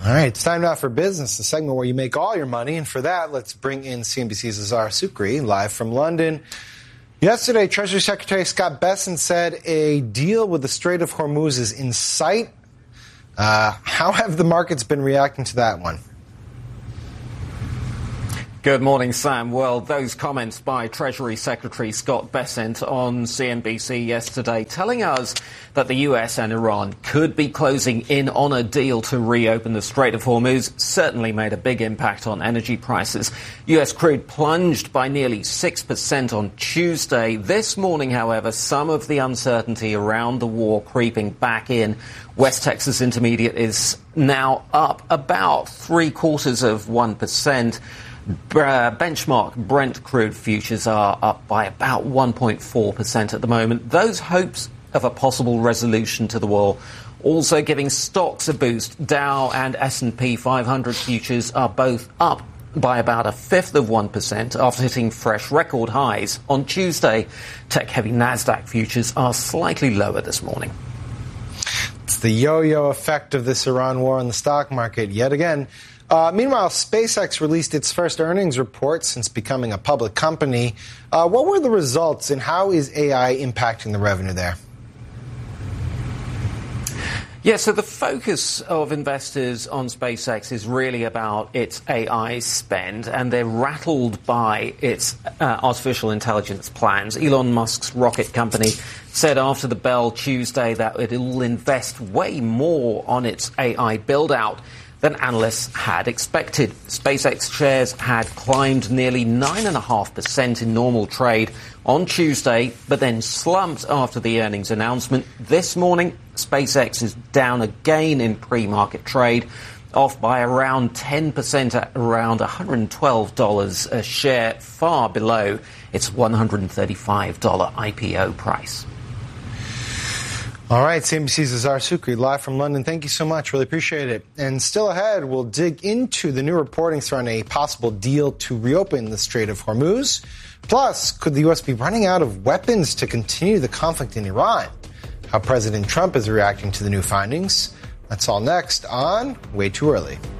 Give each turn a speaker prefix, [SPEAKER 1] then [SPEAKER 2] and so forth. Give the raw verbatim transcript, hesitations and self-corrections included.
[SPEAKER 1] All right, it's time now for Business, the segment where you make all your money. And for that, let's bring in C N B C's Azar Sukri, live from London. Yesterday, Treasury Secretary Scott Bessent said a deal with the Strait of Hormuz is in sight. Uh, how have the markets been reacting to that one?
[SPEAKER 2] Good morning, Sam. Well, those comments by Treasury Secretary Scott Bessent on C N B C yesterday telling us that the U S and Iran could be closing in on a deal to reopen the Strait of Hormuz certainly made a big impact on energy prices. U S crude plunged by nearly six percent on Tuesday. This morning, however, some of the uncertainty around the war creeping back in. West Texas Intermediate is now up about three quarters of one percent. Uh, benchmark Brent crude futures are up by about one point four percent at the moment. Those hopes of a possible resolution to the war also giving stocks a boost. Dow and S and P five hundred futures are both up by about a fifth of one percent after hitting fresh record highs on Tuesday. Tech-heavy Nasdaq futures are slightly lower this morning.
[SPEAKER 1] It's the yo-yo effect of this Iran war on the stock market yet again. Uh, meanwhile, SpaceX released its first earnings report since becoming a public company. Uh, what were the results and how is A I impacting the revenue there?
[SPEAKER 2] Yeah, so the focus of investors on SpaceX is really about its A I spend, and they're rattled by its uh, artificial intelligence plans. Elon Musk's rocket company said after the bell Tuesday that it will invest way more on its A I build-out than analysts had expected. SpaceX shares had climbed nearly nine point five percent in normal trade on Tuesday, but then slumped after the earnings announcement. This morning, SpaceX is down again in pre-market trade, off by around ten percent at around one hundred twelve dollars a share, far below its one hundred thirty-five dollars I P O price.
[SPEAKER 1] All right, C N B C's Azar Sukri, live from London. Thank you so much. Really appreciate it. And still ahead, we'll dig into the new reporting surrounding a possible deal to reopen the Strait of Hormuz. Plus, could the U S be running out of weapons to continue the conflict in Iran? How President Trump is reacting to the new findings. That's all next on Way Too Early.